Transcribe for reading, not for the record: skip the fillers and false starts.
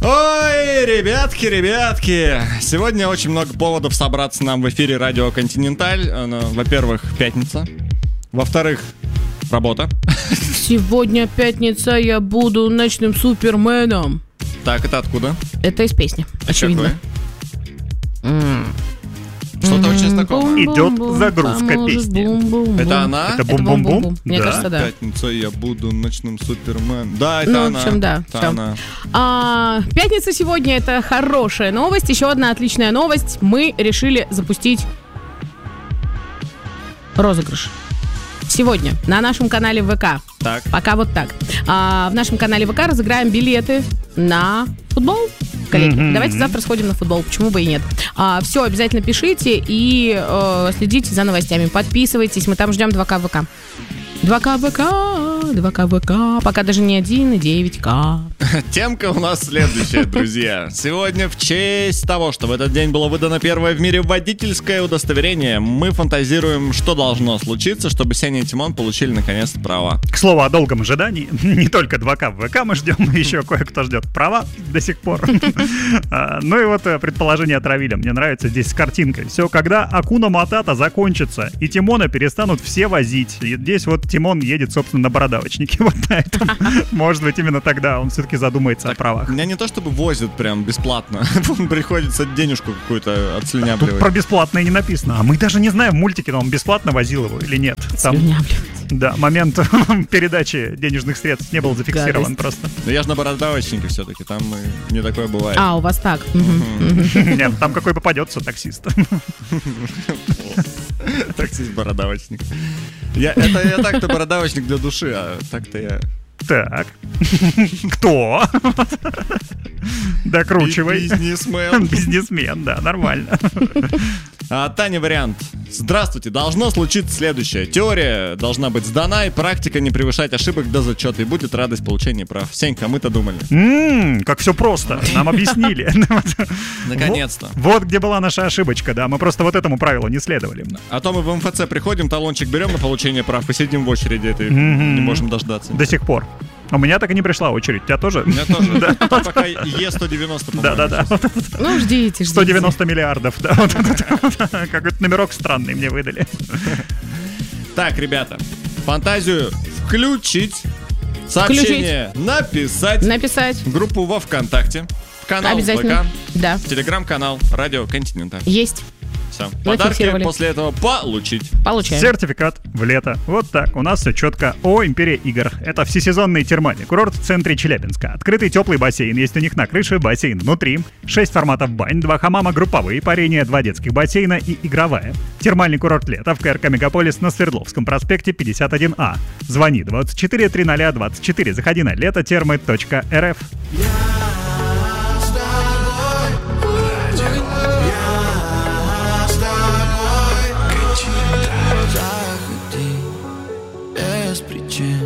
Ой, ребятки, сегодня очень много поводов собраться нам в эфире Радио Континенталь. Во-первых, пятница. Во-вторых, работа. Сегодня пятница, я буду ночным суперменом. Так, это откуда? Это из песни, очевидно. Что-то очень знакомое. Идет загрузка песни. Это она? Это бум-бум-бум? Мне кажется, да. Пятница, я буду ночным суперменом. Да, это она. В общем, да. Это она. Пятница сегодня — это хорошая новость. Еще одна отличная новость. Мы решили запустить розыгрыш. Сегодня на нашем канале ВК. Так. Пока вот так. В нашем канале ВК разыграем билеты на футбол. Коллеги, давайте завтра сходим на футбол, почему бы и нет. Все, обязательно пишите и следите за новостями. Подписывайтесь, мы там ждем 2К ВК. 2К ВК, пока даже не 1,9К. Темка у нас следующая, друзья. Сегодня в честь того, что в этот день было выдано первое в мире водительское удостоверение, мы фантазируем, что должно случиться, чтобы Сеня и Тимон получили наконец-то права. К слову о долгом ожидании, не только 2К в ВК мы ждем, еще кое-кто ждет права до сих пор. Ну и вот предположение от Равиля. Мне нравится здесь с картинкой. Все, когда Акуна Матата закончится и Тимона перестанут все возить. И здесь вот Тимон едет, собственно, на бородавочнике. Вот на этом. Может быть, именно тогда он все-таки задумается о правах. Меня не то чтобы возят прям бесплатно. Приходится денежку какую-то отслюнявливать. Тут про бесплатное не написано. А мы даже не знаем в мультике, но он бесплатно возил его или нет. Там, да, момент передачи денежных средств не был зафиксирован просто. Но я же на бородавочнике все-таки, там не такое бывает. У вас так? Нет, там какой попадется таксист. Таксист-бородавочник. Я так-то бородавочник для души, а так-то я... Так. Кто? Докручивай. Бизнесмен. Бизнесмен, да, нормально. Таня, вариант. Здравствуйте, должно случиться следующее. Теория должна быть сдана, и практика не превышать ошибок до зачета, и будет радость получения прав. Сенька, мы-то думали. Как все просто, нам объяснили. Наконец-то. Вот где была наша ошибочка, да, мы просто вот этому правилу не следовали. А то мы в МФЦ приходим, талончик берем на получение прав и сидим в очереди, это не можем дождаться. До сих пор. У меня так и не пришла очередь. У тебя тоже? У меня тоже. Да. Пока Е190, по-моему. Да. Ну, ждите. 190 миллиардов, да. Какой-то номерок странный мне выдали. Так, ребята, фантазию включить. Сообщение написать. Группу во ВКонтакте. Канал обязательно. ВК. Да. Телеграм-канал Радио Континенталь. Есть. Все. Подарки после этого получить. Получаем. Сертификат в лето. Вот так. У нас все четко. О, Империя игр. Это всесезонный термальный курорт в центре Челябинска. Открытый теплый бассейн. Есть у них на крыше, бассейн внутри. 6 форматов бань, 2 хамама, групповые, парения, 2 детских бассейна и игровая. Термальный курорт лета в КРК Мегаполис на Свердловском проспекте 51А. Звони 24 300 24. Заходи на летотермы.рф.